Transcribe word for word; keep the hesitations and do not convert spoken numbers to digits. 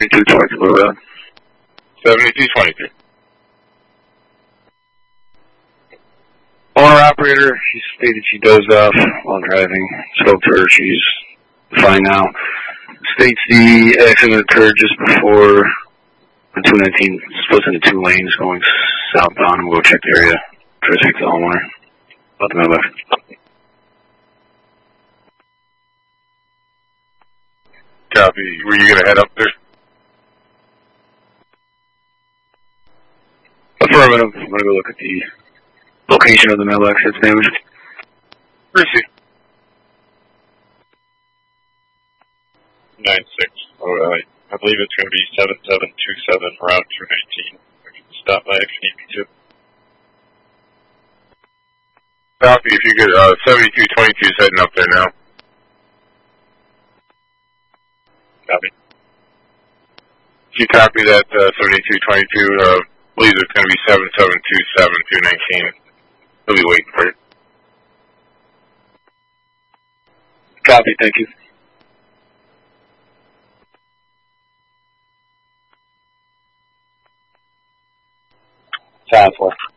seventy-two twenty-two, what about? seventy-two twenty-two. Owner operator, she stated she dozed off while driving. Spoke to her, she's fine now. States the accident occurred just before the two nineteen, splits into two lanes going southbound, and we'll check the area. Try to speak to the homeowner about the mailbox. Copy. Were you going to head up there? Affirmative. I'm going to go look at the location of the mailbox that's damaged. Receive. nine six. Oh, uh, I believe it's going to be seven seven two seven around two nineteen. Stop by if you need me to. Copy. If you could, uh, seventy-two twenty-two is heading up there now. Copy. If you copy that, uh, seventy-two twenty-two, uh, I believe it's going to be seven seven two seven two nineteen. He'll be waiting for you. Copy, thank you. Southwest.